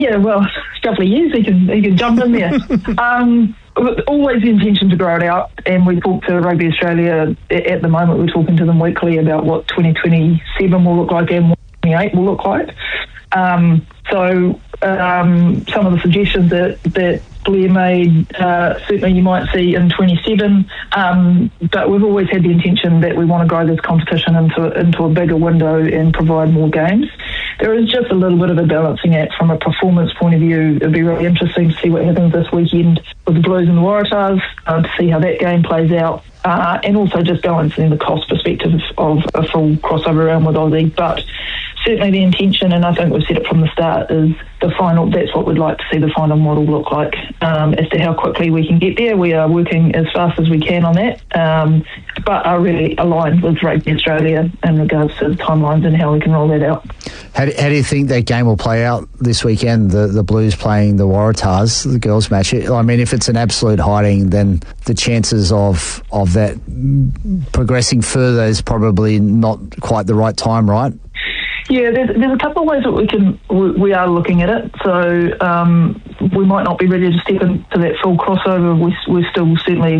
Yeah, well, a couple of years he can jump in there. Always the intention to grow it out, and we talk to Rugby Australia at the moment. We're talking to them weekly about what 2027 will look like and what 2028 will look like. Some of the suggestions that Blair made, certainly you might see in 27, but we've always had the intention that we want to grow this competition into a bigger window and provide more games. There is just a little bit of a balancing act from a performance point of view. It'll be really interesting to see what happens this weekend with the Blues and the Waratahs, to see how that game plays out, and also just balancing the cost perspective of a full crossover round with Aussie. But certainly the intention, and I think we've said it from the start, is the final. That's what we'd like to see the final model look like. As to how quickly we can get there, we are working as fast as we can on that, but are really aligned with Rugby Australia in regards to the timelines and how we can roll that out. How do you think that game will play out this weekend, the Blues playing the Waratahs, the girls' match? I mean, if it's an absolute hiding, then the chances of that progressing further is probably not quite the right time, right? Yeah, there's a couple of ways that we are looking at it. So we might not be ready to step into that full crossover. We're still certainly